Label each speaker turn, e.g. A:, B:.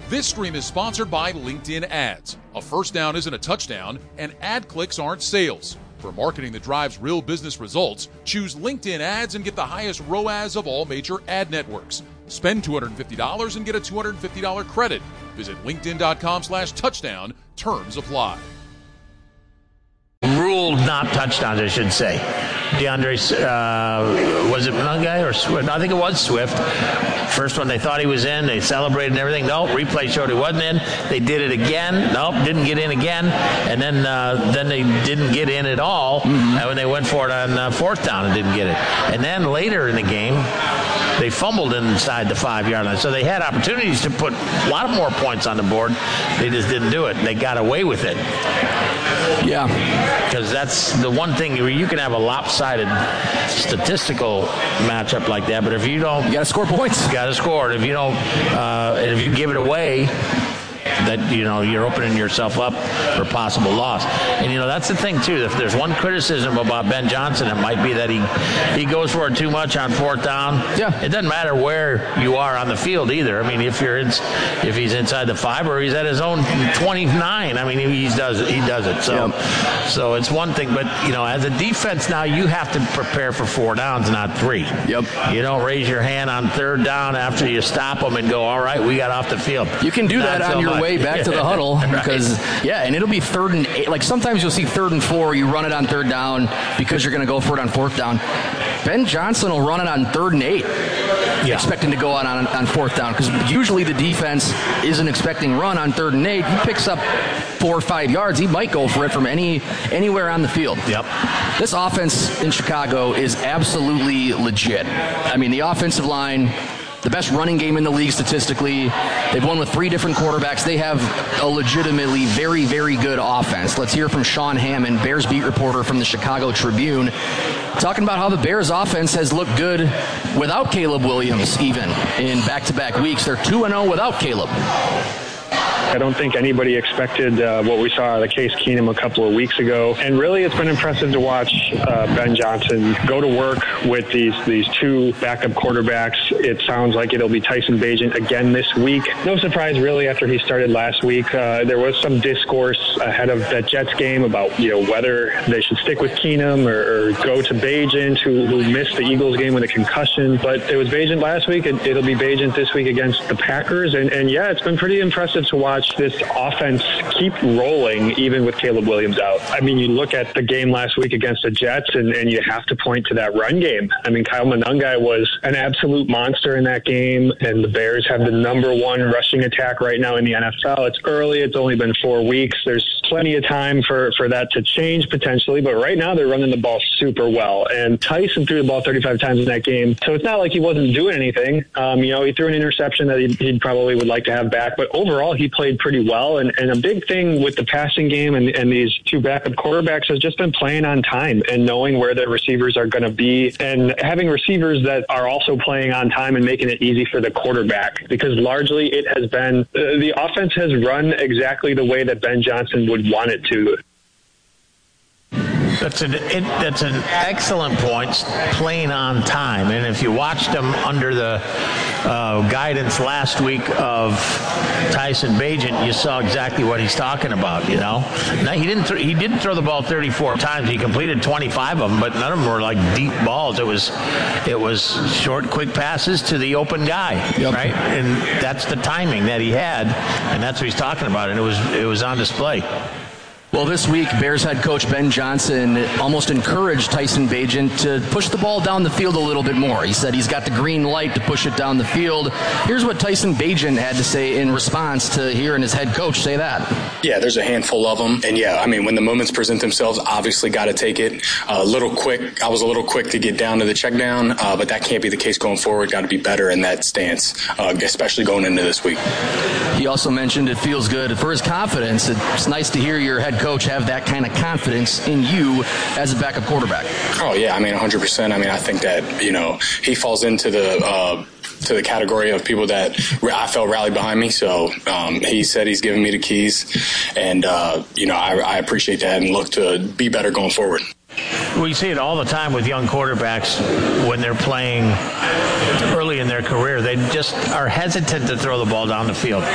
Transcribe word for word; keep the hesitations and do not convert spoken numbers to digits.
A: This stream is sponsored by LinkedIn Ads. A first down isn't a touchdown, and ad clicks aren't sales. For marketing that drives real business results, choose LinkedIn Ads and get the highest R O A S of all major ad networks. Spend two hundred fifty dollars and get a two hundred fifty dollars credit. Visit linkedin.com slash touchdown. Terms apply.
B: Ruled not touchdowns, I should say. DeAndre, uh, was it Mungai or Swift? I think it was Swift. First one, they thought he was in. They celebrated and everything. Nope, replay showed he wasn't in. They did it again. Nope, didn't get in again. And then uh, then they didn't get in at all mm-hmm. when they went for it on uh, fourth down and didn't get it. And then later in the game, they fumbled inside the five-yard line. So they had opportunities to put a lot more points on the board. They just didn't do it. They got away with it.
C: Yeah.
B: Because that's the one thing where you can have a lopsided statistical matchup like that, but if you don't...
C: You got to score points.
B: You got to score. If you don't... Uh, and if you give it away... that, you know, you're opening yourself up for possible loss. And, you know, that's the thing, too. If there's one criticism about Ben Johnson, it might be that he he goes for it too much on fourth down.
C: Yeah.
B: It doesn't matter where you are on the field either. I mean, if you're in, if he's inside the five or he's at his own twenty-nine, I mean, he does it. He does it. So, yep. so it's one thing. But, you know, as a defense now, you have to prepare for four downs, not three.
C: Yep.
B: You don't raise your hand on third down after you stop them and go, all right, we got off the field.
C: You can do
B: not
C: that on
B: so
C: your
B: much.
C: way back to the huddle
B: Right.
C: because, yeah, and it'll be third and eight. Like sometimes you'll see third and four, you run it on third down because you're going to go for it on fourth down. Ben Johnson will run it on third and eight, yeah. expecting to go on, on on fourth down because usually the defense isn't expecting run on third and eight. He picks up four or five yards. He might go for it from any anywhere on the field.
B: Yep.
C: This offense in Chicago is absolutely legit. I mean, the offensive line, the best running game in the league statistically. They've won with three different quarterbacks. They have a legitimately very, very good offense. Let's hear from Sean Hammond, Bears beat reporter from the Chicago Tribune, talking about how the Bears offense has looked good without Caleb Williams even in back-to-back weeks. They're two and oh without Caleb.
D: I don't think anybody expected uh, what we saw out of Case Keenum a couple of weeks ago. And really, it's been impressive to watch uh, Ben Johnson go to work with these these two backup quarterbacks. It sounds like it'll be Tyson Bagent again this week. No surprise, really, after he started last week. Uh, there was some discourse ahead of that Jets game about, you know, whether they should stick with Keenum or, or go to Bagent, who, who missed the Eagles game with a concussion. But it was Bagent last week. It, it'll be Bagent this week against the Packers. And, and yeah, it's been pretty impressive to watch this offense keep rolling even with Caleb Williams out. I mean, you look at the game last week against the Jets and, and you have to point to that run game. I mean, Kyle Monangai was an absolute monster in that game, and the Bears have the number one rushing attack right now in the N F L. It's early. It's only been four weeks. There's plenty of time for, for that to change potentially, but right now they're running the ball super well. And Tyson threw the ball thirty-five times in that game, so it's not like he wasn't doing anything. Um, you know, he threw an interception that he he probably would like to have back, but overall he played pretty well. And, and a big thing with the passing game and, and these two backup quarterbacks has just been playing on time and knowing where their receivers are going to be and having receivers that are also playing on time and making it easy for the quarterback, because largely it has been uh, the offense has run exactly the way that Ben Johnson would want it to.
B: That's an it, that's an excellent point, playing on time. And if you watched him under the uh, guidance last week of Tyson Bagent, you saw exactly what he's talking about. You know, now, he didn't th- he didn't throw the ball thirty-four times. He completed twenty-five of them, but none of them were like deep balls. It was it was short, quick passes to the open guy,
C: yep.
B: right? And that's the timing that he had, and that's what he's talking about. And it was it was on display.
C: Well, this week, Bears head coach Ben Johnson almost encouraged Tyson Bagent to push the ball down the field a little bit more. He said he's got the green light to push it down the field. Here's what Tyson Bagent had to say in response to hearing his head coach say that.
E: Yeah, there's a handful of them. And, yeah, I mean, when the moments present themselves, obviously got to take it. A little quick. I was a little quick to get down to the check down, uh, but that can't be the case going forward. Got to be better in that stance, uh, especially going into this week.
C: He also mentioned it feels good for his confidence. It's nice to hear your head coach have that kind of confidence in you as a backup quarterback.
E: Oh, yeah, I mean, one hundred percent. I mean, I think that, you know, he falls into the uh, to the category of people that I felt rallied behind me. So um, he said he's giving me the keys, and, uh, you know, I, I appreciate that and look to be better going forward.
B: We see it all the time with young quarterbacks when they're playing early in their career. They just are hesitant to throw the ball down the field.